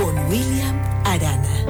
con William Arana.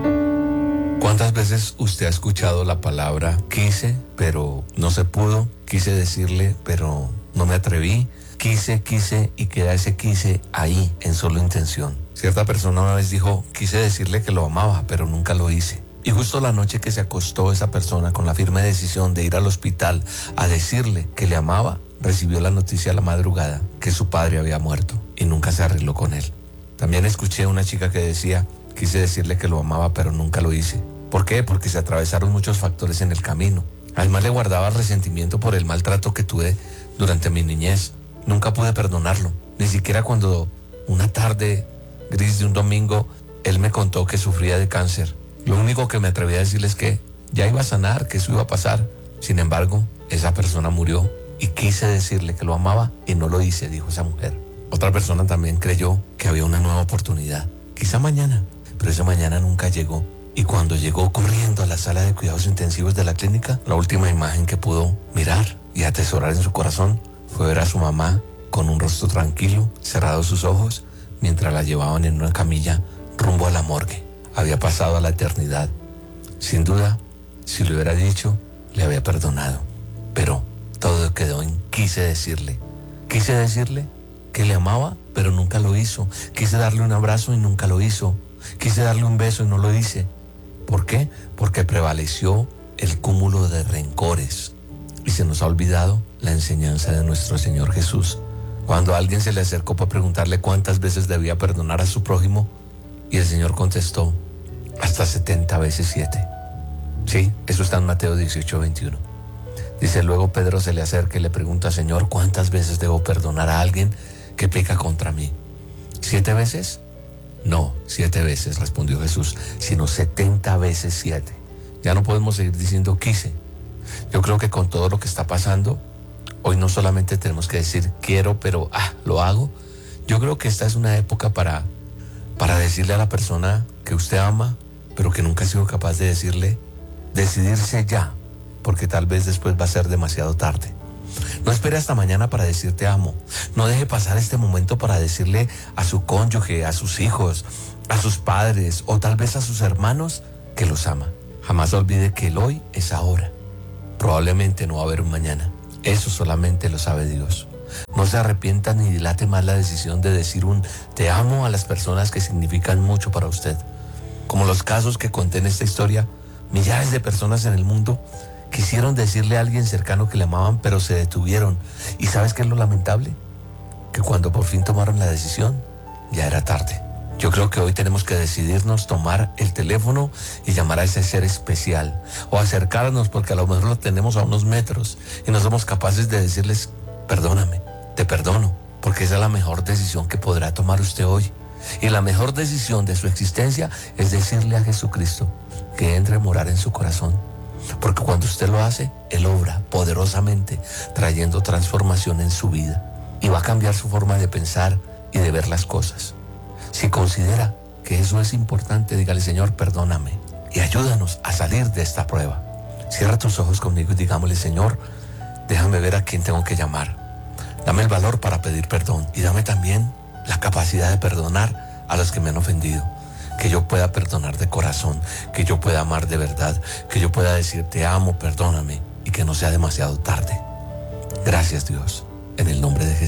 ¿Cuántas veces usted ha escuchado la palabra quise, pero no se pudo? Quise decirle, pero no me atreví. Quise y queda ese quise ahí, en solo intención. Cierta persona una vez dijo, quise decirle que lo amaba, pero nunca lo hice. Y justo la noche que se acostó esa persona con la firme decisión de ir al hospital a decirle que le amaba, recibió la noticia a la madrugada que su padre había muerto y nunca se arregló con él. También escuché a una chica que decía, quise decirle que lo amaba, pero nunca lo hice. ¿Por qué? Porque se atravesaron muchos factores en el camino. Además le guardaba resentimiento por el maltrato que tuve durante mi niñez. Nunca pude perdonarlo, ni siquiera cuando una tarde gris de un domingo él me contó que sufría de cáncer. Lo único que me atreví a decirle es que ya iba a sanar, que eso iba a pasar. Sin embargo, esa persona murió y quise decirle que lo amaba y no lo hice, dijo esa mujer. Otra persona también creyó que había una nueva oportunidad, quizá mañana, pero esa mañana nunca llegó. Y cuando llegó corriendo a la sala de cuidados intensivos de la clínica, la última imagen que pudo mirar y atesorar en su corazón fue ver a su mamá con un rostro tranquilo, cerrados sus ojos, mientras la llevaban en una camilla rumbo a la morgue. Había pasado a la eternidad. Sin duda, si le hubiera dicho, le había perdonado. Pero todo quedó en quise decirle. Quise decirle que le amaba, pero nunca lo hizo. Quise darle un abrazo y nunca lo hizo. Quise darle un beso y no lo hice. ¿Por qué? Porque prevaleció el cúmulo de rencores y se nos ha olvidado la enseñanza de nuestro Señor Jesús. Cuando alguien se le acercó para preguntarle cuántas veces debía perdonar a su prójimo, y el Señor contestó, hasta 70 veces 7. Sí, eso está en Mateo 18:21. Dice, luego Pedro se le acerca y le pregunta, Señor, ¿cuántas veces debo perdonar a alguien que peca contra mí? ¿7 veces? No, 7 veces, respondió Jesús, sino 70 veces 7. Ya no podemos seguir diciendo quise. Yo creo que con todo lo que está pasando, hoy no solamente tenemos que decir quiero, pero lo hago. Yo creo que esta es una época para decirle a la persona que usted ama, pero que nunca ha sido capaz de decirle, decidirse ya, porque tal vez después va a ser demasiado tarde. No espere hasta mañana para decir te amo. No deje pasar este momento para decirle a su cónyuge, a sus hijos, a sus padres o tal vez a sus hermanos que los ama. Jamás olvide que el hoy es ahora. Probablemente no va a haber un mañana. Eso solamente lo sabe Dios. No se arrepienta ni dilate más la decisión de decir un te amo a las personas que significan mucho para usted. Como los casos que conté en esta historia, millares de personas en el mundo quisieron decirle a alguien cercano que le amaban, pero se detuvieron. ¿Y sabes qué es lo lamentable? Que cuando por fin tomaron la decisión, ya era tarde. Yo creo que hoy tenemos que decidirnos tomar el teléfono y llamar a ese ser especial. O acercarnos, porque a lo mejor lo tenemos a unos metros y no somos capaces de decirles, perdóname, te perdono, porque esa es la mejor decisión que podrá tomar usted hoy. Y la mejor decisión de su existencia es decirle a Jesucristo que entre a morar en su corazón. Porque cuando usted lo hace, Él obra poderosamente, trayendo transformación en su vida. Y va a cambiar su forma de pensar y de ver las cosas. Si considera que eso es importante, dígale, Señor, perdóname y ayúdanos a salir de esta prueba. Cierra tus ojos conmigo y digámosle, Señor, déjame ver a quién tengo que llamar. Dame el valor para pedir perdón y dame también la capacidad de perdonar a los que me han ofendido. Que yo pueda perdonar de corazón, que yo pueda amar de verdad, que yo pueda decir te amo, perdóname y que no sea demasiado tarde. Gracias Dios, en el nombre de Jesús.